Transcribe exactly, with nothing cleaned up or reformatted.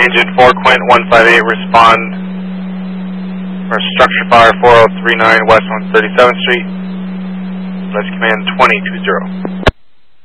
Engine four, Quint one five eight, respond, or structure fire four oh three nine West one thirty-seventh Street. Let's command twenty two zero.